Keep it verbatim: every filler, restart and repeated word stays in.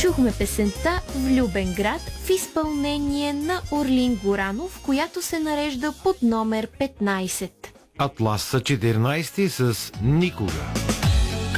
Чухме песента "Влюбен град" в изпълнение на Орлин Горанов, която се нарежда под номер петнайсет. Атлас са четиринайсети с "Никога".